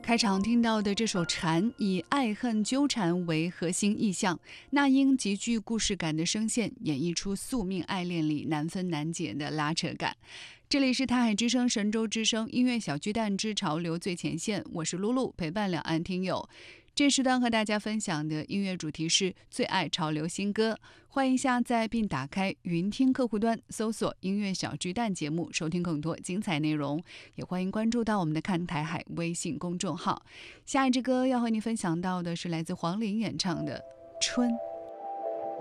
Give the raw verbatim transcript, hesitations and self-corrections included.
开场听到的这首《蝉》，以爱恨纠缠为核心意象，那英极具故事感的声线演绎出宿命爱恋里难分难解的拉扯感。这里是台海之声神州之声音乐小巨蛋之潮流最前线，我是露露，陪伴两岸听友。这时段和大家分享的音乐主题是最爱潮流新歌，欢迎下载并打开云听客户端，搜索音乐小巨蛋节目，收听更多精彩内容。也欢迎关注到我们的看台海微信公众号。下一支歌要和你分享到的是来自黄龄演唱的《春》。